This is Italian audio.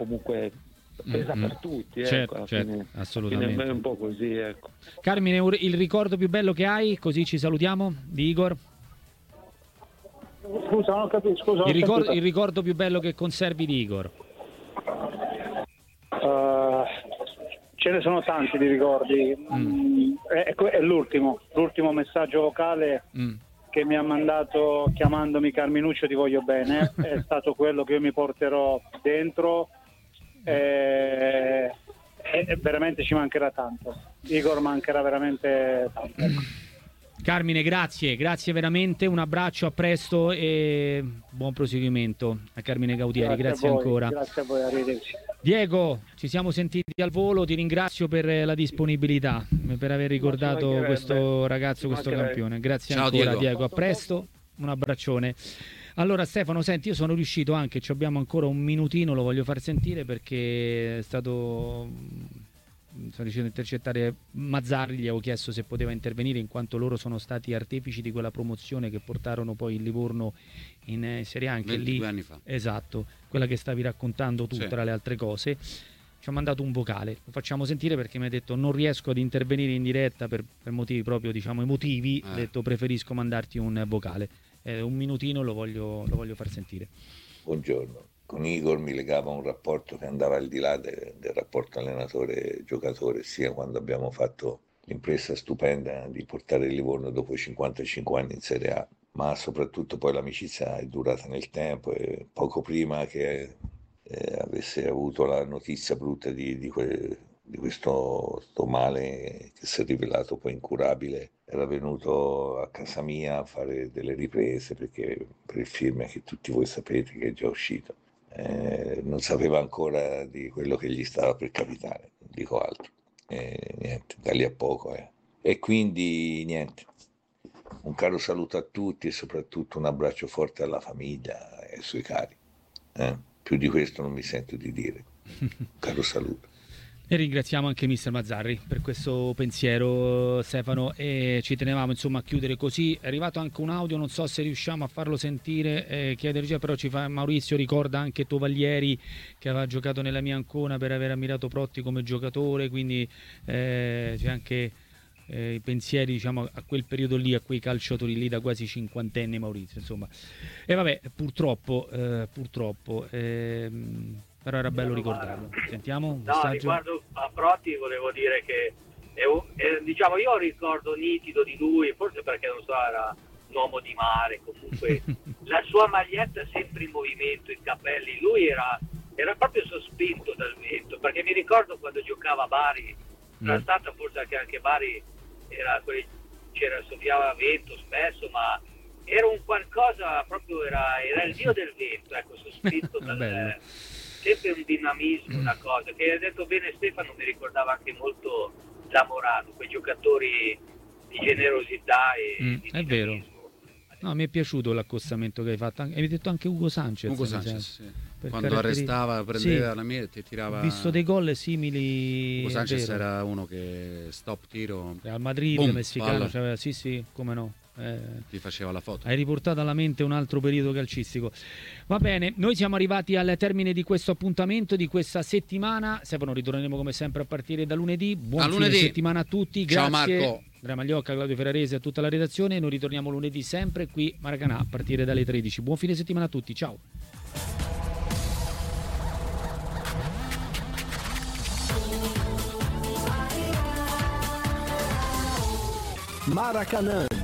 comunque pesa per tutti, certo, fine, assolutamente. è un po' così, ecco. Carmine, il ricordo più bello che hai, così ci salutiamo, di Igor? Scusa, non capisco. Scusa, Il ricordo più bello che conservi di Igor? Ce ne sono tanti di ricordi. È l'ultimo messaggio vocale che mi ha mandato chiamandomi Carminuccio ti voglio bene. È stato quello che io mi porterò dentro e veramente ci mancherà tanto. Igor mancherà veramente tanto, ecco. Carmine, grazie veramente, un abbraccio, a presto e buon proseguimento a Carmine Gautieri, grazie ancora. Grazie a voi, arrivederci. Diego, ci siamo sentiti al volo, ti ringrazio per la disponibilità, per aver ricordato questo ragazzo, questo campione. Grazie. Ciao, ancora Diego, a presto, un abbraccione. Allora Stefano, senti, io sono riuscito anche, abbiamo ancora un minutino, lo voglio far sentire perché sono riuscito a intercettare Mazzarri, gli avevo chiesto se poteva intervenire in quanto loro sono stati artefici di quella promozione che portarono poi il Livorno in Serie A, anche 22 anni fa. Esatto, quella che stavi raccontando tu, tra le altre cose. Ci ha mandato un vocale, lo facciamo sentire perché mi ha detto non riesco ad intervenire in diretta per motivi proprio emotivi, ha detto preferisco mandarti un vocale. Un minutino lo voglio far sentire. Buongiorno. Con Igor mi legava un rapporto che andava al di là del rapporto allenatore-giocatore, sia quando abbiamo fatto l'impresa stupenda di portare il Livorno dopo 55 anni in Serie A, ma soprattutto poi l'amicizia è durata nel tempo e poco prima che avesse avuto la notizia brutta di questo male che si è rivelato poi incurabile, era venuto a casa mia a fare delle riprese per il film che tutti voi sapete che è già uscito. Non sapeva ancora di quello che gli stava per capitare, non dico altro. Niente, da lì a poco. E quindi niente, un caro saluto a tutti e soprattutto un abbraccio forte alla famiglia e ai suoi cari. Più di questo non mi sento di dire. Caro saluto. E ringraziamo anche mister Mazzarri per questo pensiero, Stefano, e ci tenevamo a chiudere così. È arrivato anche un audio, non so se riusciamo a farlo sentire, però Maurizio ricorda anche Tovaglieri che aveva giocato nella mia Ancona per aver ammirato Protti come giocatore, quindi c'è anche i pensieri a quel periodo lì, a quei calciatori lì da quasi cinquantenne, Maurizio, insomma. E vabbè, purtroppo però era bello ricordarlo. Sentiamo un messaggio. Riguardo a Protti volevo dire che io ricordo nitido di lui, forse perché non so, era un uomo di mare, comunque la sua maglietta sempre in movimento, i capelli, lui era proprio sospinto dal vento, perché mi ricordo quando giocava a Bari, era stata forse anche Bari, soffiava vento spesso, ma era un qualcosa proprio, era il dio del vento, ecco, sospinto dal sempre un dinamismo, una cosa che ha detto bene Stefano, mi ricordava anche molto Zamorano, quei giocatori di generosità e di dinamismo. È vero. No, mi è piaciuto l'accostamento che hai fatto. Hai detto anche Ugo Sanchez. Sì. Quando arrestava, prendeva la meta e tirava. Ho visto dei gol simili. Ugo Sanchez era uno che stop tiro. Al Madrid, messicano, sì, come no. Ti faceva la foto. Hai riportato alla mente un altro periodo calcistico. Va bene, noi siamo arrivati al termine di questo appuntamento, di questa settimana. Stefano, ritorneremo come sempre a partire da lunedì. Buon fine settimana a tutti. Grazie. Ciao Marco. Andrea Magliocca, Claudio Ferrarese e a tutta la redazione. Noi ritorniamo lunedì sempre qui Maracanã a partire dalle 13. Buon fine settimana a tutti. Ciao. Maracanã